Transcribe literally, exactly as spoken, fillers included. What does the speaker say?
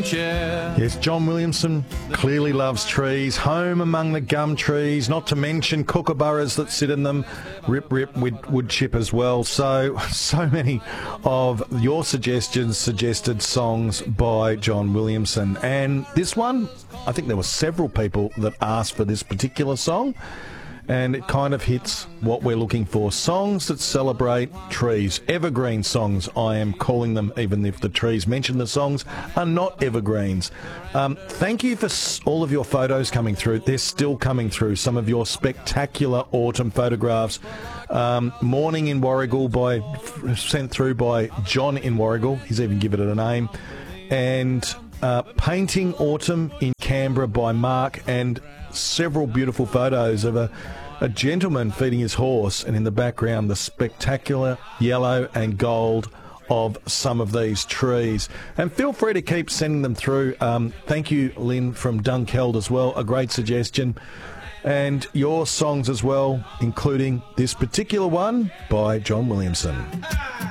chair. Yes, John Williamson clearly loves trees. Home among the gum trees, not to mention kookaburras that sit in them. Rip, rip, wood, wood chip as well. So, so many of your suggestions suggested songs by John Williamson. And this one, I think there were several people that asked for this particular song. And it kind of hits what we're looking for. Songs that celebrate trees. Evergreen songs, I am calling them, even if the trees mentioned the songs are not evergreens. Um, thank you for all of your photos coming through. They're still coming through. Some of your spectacular autumn photographs. Um, Morning in Warrigal, by sent through by John in Warrigal. He's even given it a name. And uh, Painting Autumn in Canberra by Mark, and several beautiful photos of a, a gentleman feeding his horse, and in the background the spectacular yellow and gold of some of these trees. And feel free to keep sending them through. Um, thank you, Lynn from Dunkeld as well, a great suggestion. And your songs as well, including this particular one by John Williamson.